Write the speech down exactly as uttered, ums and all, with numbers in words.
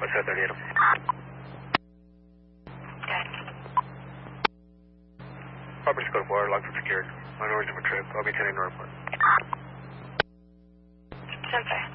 What's that, thirty-eight? Okay. Property code four, locked and secured. On origin for trip. I'll be attending Northport. ten five.